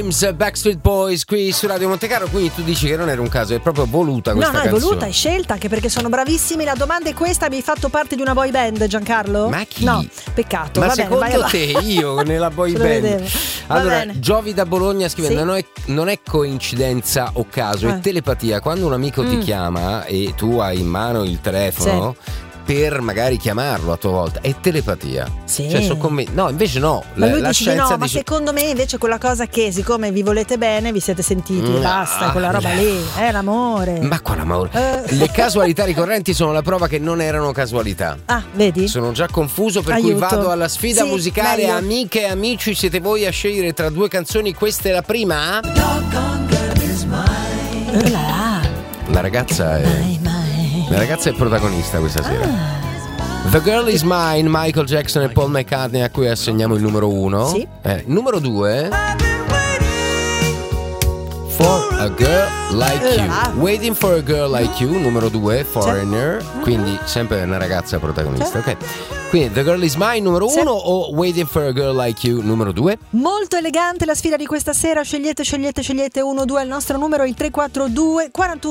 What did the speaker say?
Backstreet Boys qui su Radio Montecarlo, quindi tu dici che non era un caso, è proprio voluta questa canzone. No, è voluta, è scelta, anche perché sono bravissimi. La domanda è questa: mi hai fatto parte di una boy band, Giancarlo? Ma chi? No, peccato. Ma va secondo bene, te io nella boy band? Allora, Giovi da Bologna scrivendo: sì? non è coincidenza o caso, è telepatia. Quando un amico ti chiama e tu hai in mano il telefono, per magari chiamarlo a tua volta, è telepatia. Sì. Cioè, no, invece no. Ma lui la dice scienza no, ma secondo me invece quella cosa che, siccome vi volete bene, vi siete sentiti e basta, quella roba lì è l'amore. Ma quale amore? Le casualità ricorrenti sono la prova che non erano casualità. Ah, vedi? Sono già confuso, per cui vado alla sfida musicale. meglio. Amiche e amici, siete voi a scegliere tra due canzoni. Questa è la prima. La ragazza è protagonista questa sera. The Girl Is Mine, Michael Jackson e Paul McCartney, a cui assegniamo il numero 1. Sì. Numero 2, For a Girl Like You. Waiting for a Girl Like You, numero 2, Foreigner. Quindi sempre una ragazza protagonista. Ok. Quindi The Girl Is Mine, numero 1 o Waiting for a Girl Like You, numero 2? Molto elegante la sfida di questa sera. Scegliete 1 2, il nostro numero è il 342 41